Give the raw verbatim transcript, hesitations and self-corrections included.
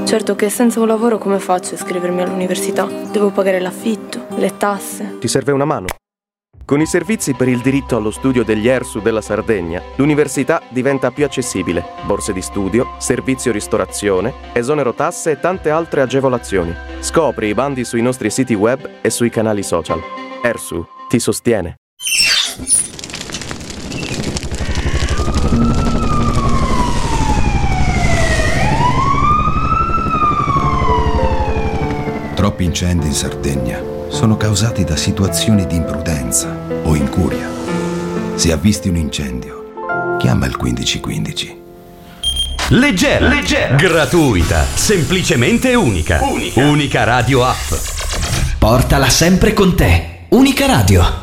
Certo che senza un lavoro come faccio a iscrivermi all'università? Devo pagare l'affitto, le tasse. Ti serve una mano? Con i servizi per il diritto allo studio degli E R S U della Sardegna, l'università diventa più accessibile. Borse di studio, servizio ristorazione, esonero tasse e tante altre agevolazioni. Scopri i bandi sui nostri siti web e sui canali social. E R S U ti sostiene. Troppi incendi in Sardegna sono causati da situazioni di imprudenza o incuria. Se avvisti un incendio, chiama il quindici quindici. Leggera, leggera, gratuita, semplicemente unica. Unica. Unica Radio App. Portala sempre con te. Unica Radio.